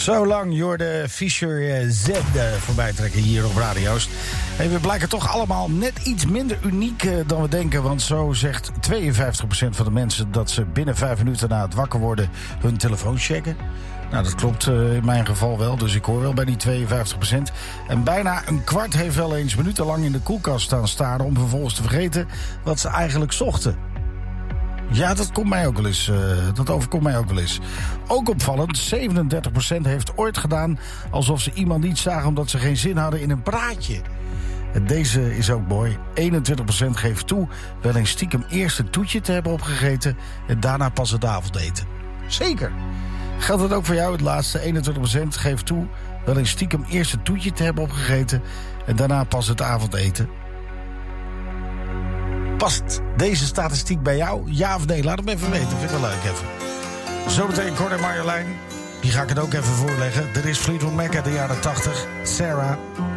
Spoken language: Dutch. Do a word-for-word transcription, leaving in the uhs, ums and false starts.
Zo lang Jorde Fischer Z voorbij trekken hier op Radio Oost. Hey, we blijken toch allemaal net iets minder uniek uh, dan we denken. Want zo zegt tweeënvijftig procent van de mensen dat ze binnen vijf minuten na het wakker worden hun telefoon checken. Nou, dat klopt uh, in mijn geval wel, dus ik hoor wel bij die tweeënvijftig procent. En bijna een kwart heeft wel eens minutenlang in de koelkast staan staren om vervolgens te vergeten wat ze eigenlijk zochten. Ja, dat komt mij ook wel eens. Uh, dat overkomt mij ook wel eens. Ook opvallend, zevenendertig procent heeft ooit gedaan alsof ze iemand niet zagen omdat ze geen zin hadden in een praatje. En deze is ook mooi. eenentwintig procent geeft toe wel eens stiekem eerst een toetje te hebben opgegeten en daarna pas het avondeten. Zeker. Geldt dat ook voor jou, het laatste? eenentwintig procent geeft toe wel eens stiekem eerst een toetje te hebben opgegeten en daarna pas het avondeten. Past deze statistiek bij jou? Ja of nee? Laat het me even weten. Vind ik wel leuk even. Zometeen Cor en Marjolein. Die ga ik het ook even voorleggen. Er is Fleetwood Mac uit de jaren tachtig. Sarah.